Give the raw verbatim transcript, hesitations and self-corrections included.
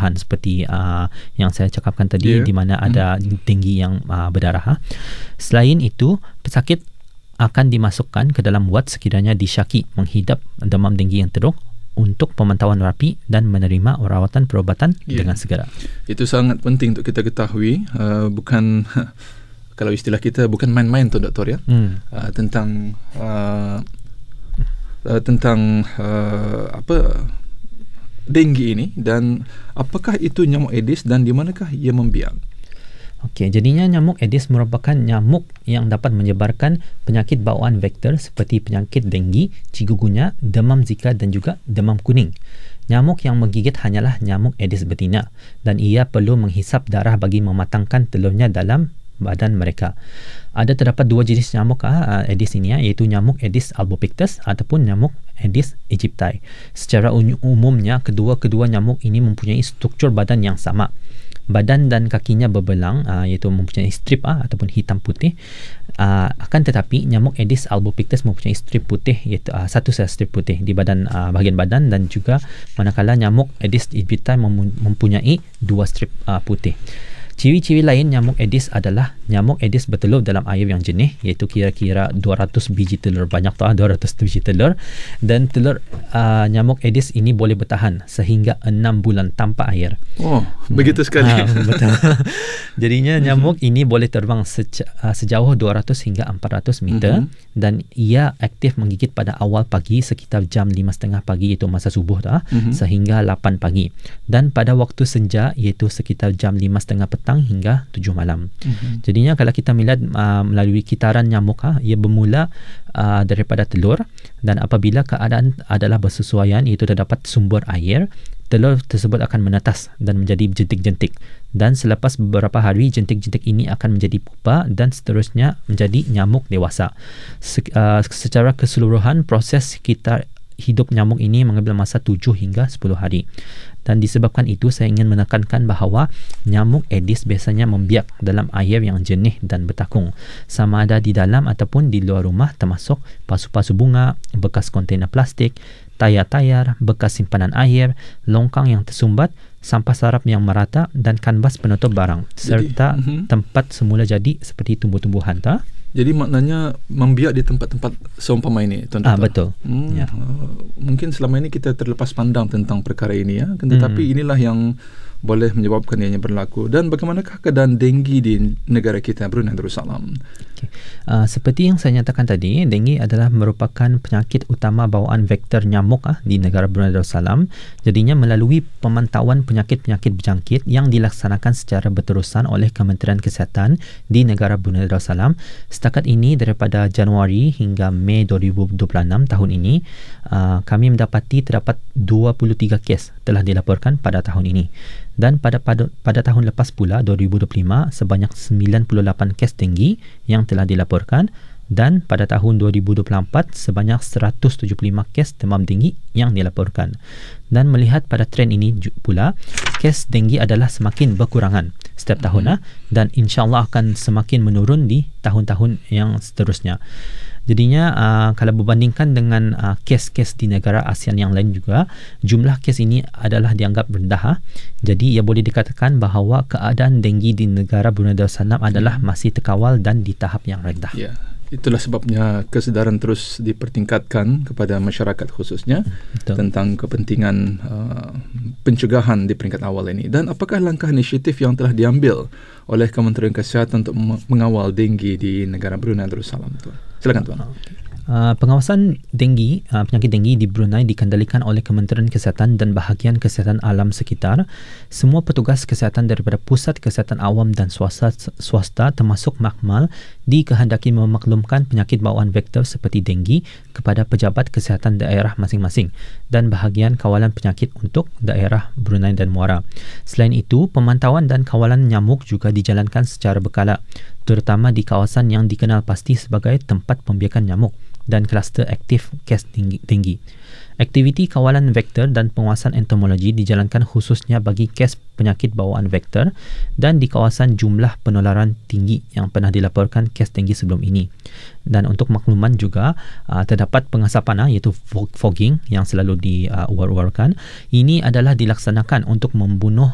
perubahan seperti uh, yang saya cakapkan tadi, yeah. di mana ada hmm. denggi yang uh, berdarah. Ha. Selain itu, pesakit akan dimasukkan ke dalam ward sekiranya disyaki menghidap demam denggi yang teruk untuk pemantauan rapi dan menerima rawatan perubatan yeah. dengan segera. Itu sangat penting untuk kita ketahui, uh, bukan kalau istilah kita bukan main-main tu doktor ya, hmm. uh, tentang uh, uh, tentang uh, apa denggi ini, dan apakah itu nyamuk Aedes dan di manakah ia membiak? Okey, jadinya nyamuk Aedes merupakan nyamuk yang dapat menyebarkan penyakit bawaan vektor seperti penyakit denggi, chikungunya, demam Zika dan juga demam kuning. Nyamuk yang menggigit hanyalah nyamuk Aedes betina dan ia perlu menghisap darah bagi mematangkan telurnya dalam badan mereka. Ada terdapat dua jenis nyamuk uh, Aedes ini, ya, iaitu nyamuk Aedes albopictus ataupun nyamuk Aedes aegypti. Secara umumnya, kedua-kedua nyamuk ini mempunyai struktur badan yang sama. Badan dan kakinya berbelang, uh, iaitu mempunyai strip uh, ataupun hitam putih. Uh, akan tetapi nyamuk Aedes albopictus mempunyai strip putih, iaitu uh, satu sel strip putih di badan uh, bahagian badan, dan juga manakala nyamuk Aedes aegypti mem- mempunyai dua strip uh, putih. Ciri-ciri lain nyamuk Aedes adalah nyamuk Aedes bertelur dalam air yang jernih, iaitu kira-kira dua ratus biji telur, banyak tak, dua ratus biji telur, dan telur uh, nyamuk Aedes ini boleh bertahan sehingga enam bulan tanpa air. Oh, hmm. begitu sekali. Ha, betul. Jadinya nyamuk ini boleh terbang seja- uh, sejauh dua ratus hingga empat ratus meter, mm-hmm. dan ia aktif menggigit pada awal pagi sekitar jam lima tiga puluh pagi, iaitu masa subuh tak, mm-hmm. sehingga lapan pagi, dan pada waktu senja iaitu sekitar jam lima tiga puluh petang hingga tujuh malam. Mm-hmm. Jadinya kalau kita melihat uh, melalui kitaran nyamuk, ha, ia bermula uh, daripada telur, dan apabila keadaan adalah bersesuaian, iaitu terdapat sumber air, telur tersebut akan menetas dan menjadi jentik-jentik, dan selepas beberapa hari jentik-jentik ini akan menjadi pupa dan seterusnya menjadi nyamuk dewasa. Se- uh, secara keseluruhan proses sekitar hidup nyamuk ini mengambil masa tujuh hingga sepuluh hari. Dan disebabkan itu, saya ingin menekankan bahawa nyamuk Aedes biasanya membiak dalam air yang jernih dan bertakung, sama ada di dalam ataupun di luar rumah, termasuk pasu-pasu bunga, bekas kontainer plastik, tayar-tayar, bekas simpanan air, longkang yang tersumbat, sampah sarap yang merata, dan kanvas penutup barang, serta jadi, uh-huh. tempat semula jadi seperti tumbuh-tumbuhan. Tak? Jadi maknanya membiak di tempat-tempat seumpama ini, tuan-tuan. Ah, betul. Hmm, ya. uh, mungkin selama ini kita terlepas pandang tentang perkara ini, ya. Tetapi hmm. inilah yang boleh menyebabkan ianya berlaku. Dan bagaimanakah keadaan denggi di negara kita, Brunei Darussalam? Okay. Uh, seperti yang saya nyatakan tadi, denggi adalah merupakan penyakit utama bawaan vektor nyamuk uh, di negara Brunei Darussalam. Jadinya melalui pemantauan penyakit-penyakit berjangkit yang dilaksanakan secara berterusan oleh Kementerian Kesihatan di negara Brunei Darussalam, setakat ini daripada Januari hingga Mei dua ribu dua puluh enam tahun ini, uh, kami mendapati terdapat dua puluh tiga kes telah dilaporkan pada tahun ini. Dan pada, pada pada tahun lepas pula, dua ribu dua puluh lima, sebanyak sembilan puluh lapan kes denggi yang telah dilaporkan, dan pada tahun dua ribu dua puluh empat sebanyak seratus tujuh puluh lima kes demam denggi yang dilaporkan. Dan melihat pada trend ini pula, kes denggi adalah semakin berkurangan setiap tahun, mm-hmm. dan insya-Allah akan semakin menurun di tahun-tahun yang seterusnya. Jadinya uh, kalau berbandingkan dengan uh, kes-kes di negara ASEAN yang lain juga, jumlah kes ini adalah dianggap rendah. Ha? Jadi ia boleh dikatakan bahawa keadaan denggi di negara Brunei Darussalam adalah masih terkawal dan di tahap yang rendah. Ya, itulah sebabnya kesedaran terus dipertingkatkan kepada masyarakat khususnya, betul, tentang kepentingan uh, pencegahan di peringkat awal ini. Dan apakah langkah inisiatif yang telah diambil oleh Kementerian Kesihatan untuk mengawal denggi di negara Brunei Darussalam, tuan? Silakan, tuan. Uh, pengawasan denggi, uh, penyakit denggi di Brunei dikendalikan oleh Kementerian Kesihatan dan bahagian kesihatan alam sekitar. Semua petugas kesihatan daripada pusat kesihatan awam dan swasta, swasta termasuk makmal dikehendaki memaklumkan penyakit bawaan vektor seperti denggi kepada pejabat kesihatan daerah masing-masing dan bahagian kawalan penyakit untuk daerah Brunei dan Muara. Selain itu, pemantauan dan kawalan nyamuk juga dijalankan secara berkala, terutama di kawasan yang dikenal pasti sebagai tempat pembiakan nyamuk dan kluster aktif kes tinggi, tinggi. Aktiviti kawalan vektor dan penguasaan entomologi dijalankan khususnya bagi kes penyakit bawaan vektor dan di kawasan jumlah penularan tinggi yang pernah dilaporkan kes tinggi sebelum ini. Dan untuk makluman juga, uh, terdapat pengasapan uh, iaitu fogging yang selalu diuar-uarkan. Ini adalah dilaksanakan untuk membunuh